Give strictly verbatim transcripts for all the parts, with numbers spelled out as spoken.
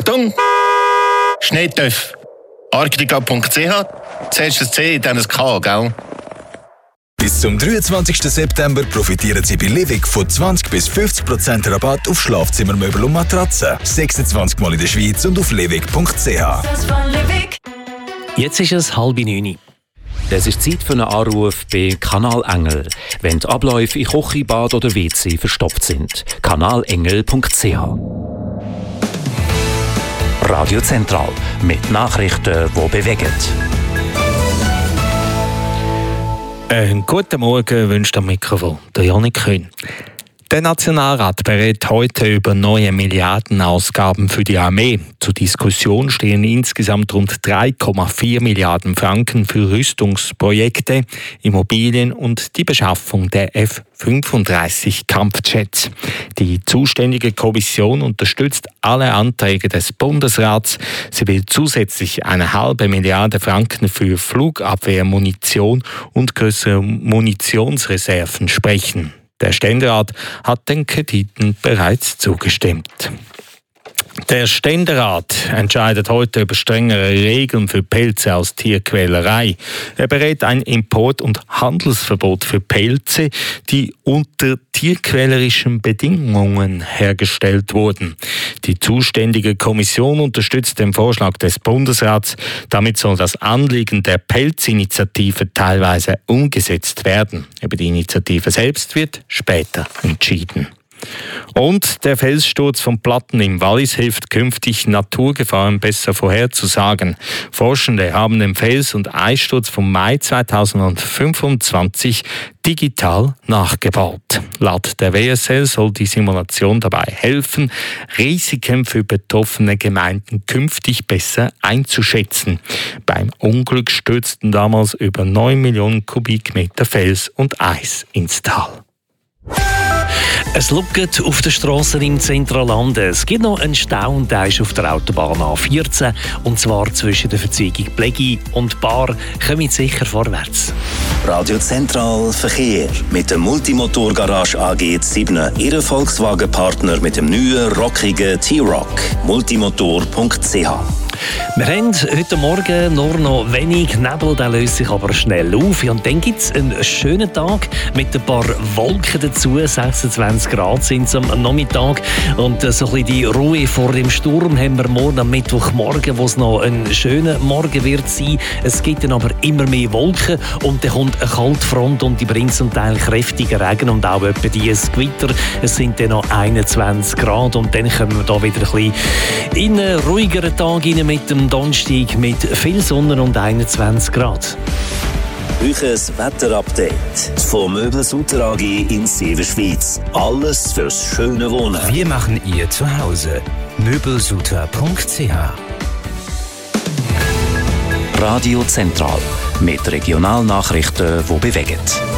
Achtung! Schneetöff. Arctica punkt c h. Zuerst ein C, dann ein K, gell? Bis zum dreiundzwanzigsten September profitieren Sie bei Livig von zwanzig bis fünfzig Prozent Rabatt auf Schlafzimmermöbel und Matratzen. sechsundzwanzig Mal in der Schweiz und auf livig punkt c h. Jetzt ist es halb neun. Es ist Zeit für einen Anruf bei Kanal Engel, wenn die Abläufe in Küche, Bad oder W C verstopft sind. kanalengel punkt c h. Radio Zentral mit Nachrichten, die bewegen. Einen guten Morgen wünscht am Mikrofon der Janik Kühn. Der Nationalrat berät heute über neue Milliardenausgaben für die Armee. Zur Diskussion stehen insgesamt rund drei Komma vier Milliarden Franken für Rüstungsprojekte, Immobilien und die Beschaffung der F fünfunddreißig Kampfjets. Die zuständige Kommission unterstützt alle Anträge des Bundesrats. Sie will zusätzlich eine halbe Milliarde Franken für Flugabwehrmunition und größere Munitionsreserven sprechen. Der Ständerat hat den Krediten bereits zugestimmt. Der Ständerat entscheidet heute über strengere Regeln für Pelze aus Tierquälerei. Er berät ein Import- und Handelsverbot für Pelze, die unter tierquälerischen Bedingungen hergestellt wurden. Die zuständige Kommission unterstützt den Vorschlag des Bundesrats. Damit soll das Anliegen der Pelzinitiative teilweise umgesetzt werden. Über die Initiative selbst wird später entschieden. Und der Felssturz von Platten im Wallis hilft künftig, Naturgefahren besser vorherzusagen. Forschende haben den Fels- und Eissturz vom Mai zweitausendfünfundzwanzig digital nachgebaut. Laut der W S L soll die Simulation dabei helfen, Risiken für betroffene Gemeinden künftig besser einzuschätzen. Beim Unglück stürzten damals über neun Millionen Kubikmeter Fels und Eis ins Tal. Es lugt auf den Strassen im Zentralland. Es gibt noch einen Stau und der ist auf der Autobahn A vierzehn. Und zwar zwischen der Verzweigung Plegi und Bar. Kommt sicher vorwärts. Radio Zentral Verkehr mit der Multimotor-Garage A G sieben. Ihr Volkswagen-Partner mit dem neuen, rockigen T-Roc. multimotor punkt c h. Wir haben heute Morgen nur noch wenig Nebel, der löst sich aber schnell auf. Und dann gibt es einen schönen Tag mit ein paar Wolken dazu. sechsundzwanzig Grad sind es am Nachmittag. Und so ein bisschen die Ruhe vor dem Sturm haben wir morgen am Mittwochmorgen, wo es noch ein schöner Morgen wird sein. Es gibt dann aber immer mehr Wolken und dann kommt eine Kaltfront und die bringt zum Teil kräftigen Regen und auch etwa dieses Gewitter. Es sind dann noch einundzwanzig Grad und dann kommen wir da wieder ein bisschen in einen ruhigeren Tag rein mit dem Donnerstag mit viel Sonne und einundzwanzig Grad. Euches Wetterupdate von Möbelsutter A G in Severschweiz. Alles fürs schöne Wohnen. Wir machen ihr zu Hause. möbelsutter punkt c h. Radio Zentral mit Regionalnachrichten, die bewegen.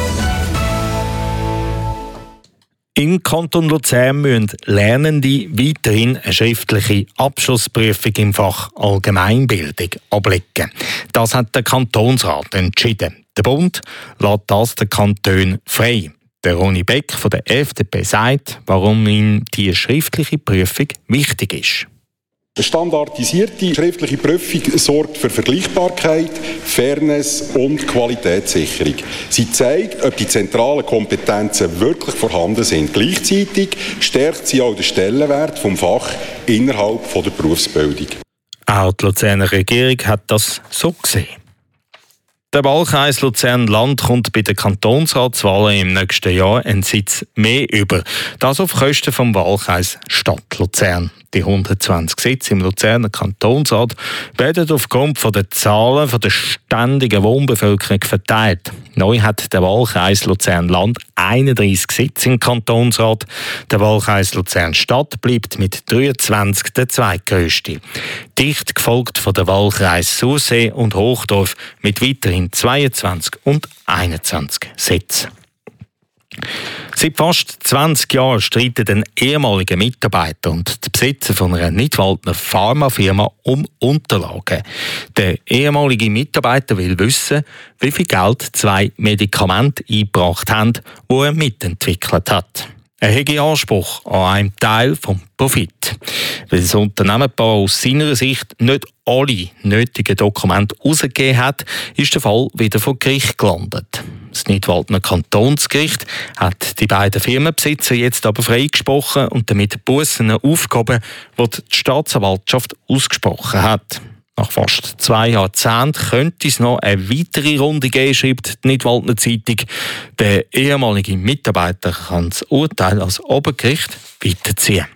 Im Kanton Luzern müssen Lernende weiterhin eine schriftliche Abschlussprüfung im Fach Allgemeinbildung ablegen. Das hat der Kantonsrat entschieden. Der Bund lässt das den Kantonen frei. Der Ronny Beck von der F D P sagt, warum ihm die schriftliche Prüfung wichtig ist. Eine standardisierte schriftliche Prüfung sorgt für Vergleichbarkeit, Fairness und Qualitätssicherung. Sie zeigt, ob die zentralen Kompetenzen wirklich vorhanden sind. Gleichzeitig stärkt sie auch den Stellenwert des Fachs innerhalb der Berufsbildung. Auch die Luzerner Regierung hat das so gesehen. Der Wahlkreis Luzern-Land kommt bei den Kantonsratswahlen im nächsten Jahr einen Sitz mehr über. Das auf Kosten vom Wahlkreis Stadt Luzern. Die hundertzwanzig Sitze im Luzerner Kantonsrat werden aufgrund der Zahlen der ständigen Wohnbevölkerung verteilt. Neu hat der Wahlkreis Luzern-Land einunddreissig Sitze im Kantonsrat. Der Wahlkreis Luzern-Stadt bleibt mit dreiundzwanzig der zweitgrößte. Dicht gefolgt von der Wahlkreis Sursee und Hochdorf mit weiterhin zweiundzwanzig und einundzwanzig Sitzen. Seit fast zwanzig Jahren streiten ein ehemaliger Mitarbeiter und die Besitzer von einer Nidwaldner Pharmafirma um Unterlagen. Der ehemalige Mitarbeiter will wissen, wie viel Geld zwei Medikamente eingebracht haben, die er mitentwickelt hat. Er hätte Anspruch an einen Teil vom Profit. Weil das Unternehmenpaar aus seiner Sicht nicht alle nötigen Dokumente herausgegeben hat, ist der Fall wieder vor Gericht gelandet. Das Nidwaldner Kantonsgericht hat die beiden Firmenbesitzer jetzt aber freigesprochen und damit Bussen aufgehoben, die die Staatsanwaltschaft ausgesprochen hat. Nach fast zwei Jahrzehnten könnte es noch eine weitere Runde geben, schreibt die Nidwaldner Zeitung. Der ehemalige Mitarbeiter kann das Urteil als Obergericht weiterziehen.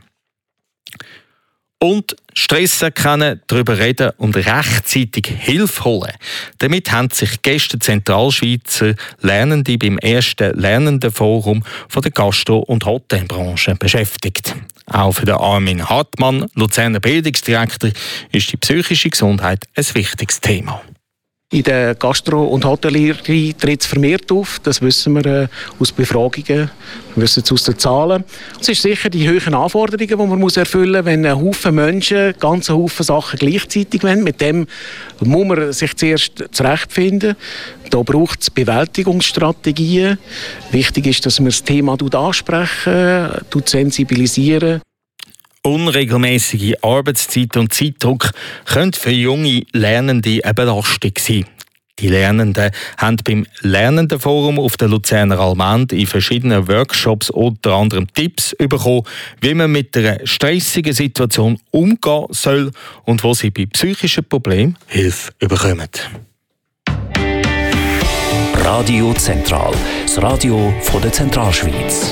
Und Stress erkennen, darüber reden und rechtzeitig Hilfe holen. Damit haben sich gestern Zentralschweizer Lernende beim ersten Lernendenforum von der Gastro- und Hotelbranche beschäftigt. Auch für den Armin Hartmann, Luzerner Bildungsdirektor, ist die psychische Gesundheit ein wichtiges Thema. In der Gastro- und Hotellerie tritt es vermehrt auf. Das wissen wir äh, aus Befragungen, wir wissen es aus den Zahlen. Es ist sicher die hohen Anforderungen, die man muss erfüllen muss, wenn ein Haufen Menschen ganz Haufen Sachen gleichzeitig wollen. Mit dem muss man sich zuerst zurechtfinden. Da braucht es Bewältigungsstrategien. Wichtig ist, dass man das Thema ansprechen, sensibilisieren. Unregelmäßige Arbeitszeit und Zeitdruck können für junge Lernende eine Belastung sein. Die Lernenden haben beim Lernendenforum auf der Luzerner Allmende in verschiedenen Workshops unter anderem Tipps bekommen, wie man mit einer stressigen Situation umgehen soll und wo sie bei psychischen Problemen Hilfe bekommen. Radio Zentral, das Radio von der Zentralschweiz.